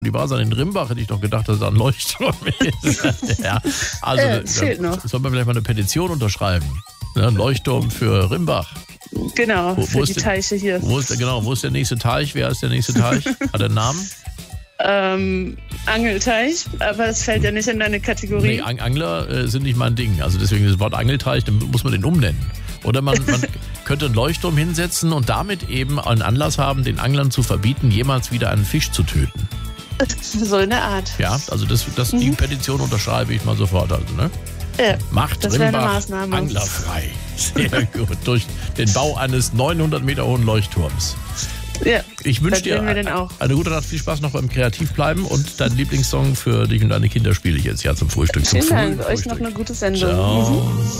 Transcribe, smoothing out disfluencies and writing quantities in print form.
Die Wasser in Rimbach, hätte ich doch gedacht, dass da ein Leuchtturm ist. Ja, also fehlt noch. Soll man vielleicht mal eine Petition unterschreiben. Ja, ein Leuchtturm für Rimbach. Genau, Wo für ist die der- Teiche hier. Wo ist der nächste Teich? Wer ist der nächste Teich? Hat er einen Namen? Angelteich, aber es fällt ja nicht in deine Kategorie. Nee, Angler sind nicht mein Ding. Also deswegen das Wort Angelteich, dann muss man den umnennen. Oder man könnte einen Leuchtturm hinsetzen und damit eben einen Anlass haben, den Anglern zu verbieten, jemals wieder einen Fisch zu töten. So in der Art. Ja, also die Petition unterschreibe ich mal sofort. Also, ne? Ja, Macht das wäre eine Rimbach Maßnahme. anglerfrei. Sehr gut. Durch den Bau eines 900 Meter hohen Leuchtturms. Ja, Ich wünsche das sehen wir dir denn auch. eine gute Nacht, viel Spaß noch beim Kreativbleiben und dein Lieblingssong für dich und deine Kinder spiele ich jetzt ja zum Frühstück. Vielen Dank, euch noch eine gute Sendung. Ciao.